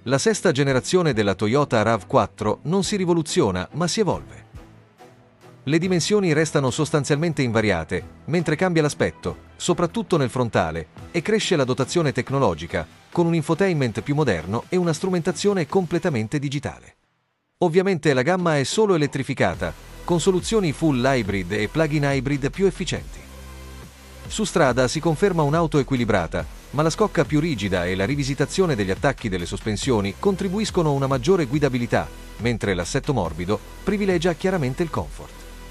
La sesta generazione della Toyota RAV4 non si rivoluziona, ma si evolve. Le dimensioni restano sostanzialmente invariate, mentre cambia l'aspetto, soprattutto nel frontale, e cresce la dotazione tecnologica, con un infotainment più moderno e una strumentazione completamente digitale. Ovviamente la gamma è solo elettrificata, con soluzioni full hybrid e plug-in hybrid più efficienti. Su strada si conferma un'auto equilibrata, ma la scocca più rigida e la rivisitazione degli attacchi delle sospensioni contribuiscono a una maggiore guidabilità, mentre l'assetto morbido privilegia chiaramente il comfort.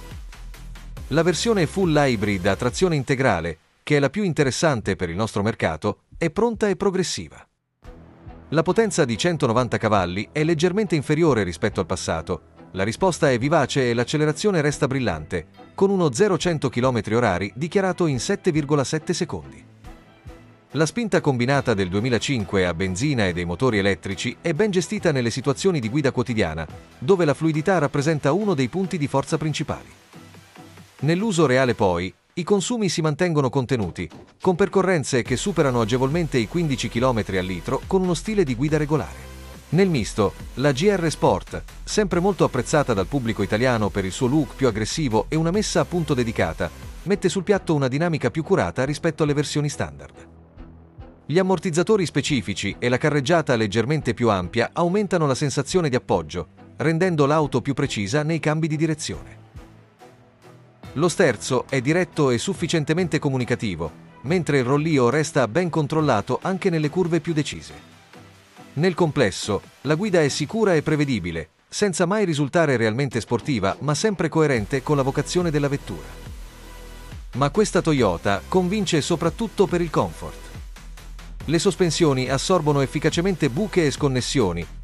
La versione full hybrid a trazione integrale, che è la più interessante per il nostro mercato, è pronta e progressiva. La potenza di 190 cavalli è leggermente inferiore rispetto al passato, la risposta è vivace e l'accelerazione resta brillante, con uno 0-100 km/h dichiarato in 7,7 secondi. La spinta combinata del 2005 a benzina e dei motori elettrici è ben gestita nelle situazioni di guida quotidiana, dove la fluidità rappresenta uno dei punti di forza principali. Nell'uso reale poi, i consumi si mantengono contenuti, con percorrenze che superano agevolmente i 15 km al litro con uno stile di guida regolare. Nel misto, la GR Sport, sempre molto apprezzata dal pubblico italiano per il suo look più aggressivo e una messa a punto dedicata, mette sul piatto una dinamica più curata rispetto alle versioni standard. Gli ammortizzatori specifici e la carreggiata leggermente più ampia aumentano la sensazione di appoggio, rendendo l'auto più precisa nei cambi di direzione. Lo sterzo è diretto e sufficientemente comunicativo, mentre il rollio resta ben controllato anche nelle curve più decise. Nel complesso, la guida è sicura e prevedibile, senza mai risultare realmente sportiva, ma sempre coerente con la vocazione della vettura. Ma questa Toyota convince soprattutto per il comfort. Le sospensioni assorbono efficacemente buche e sconnessioni,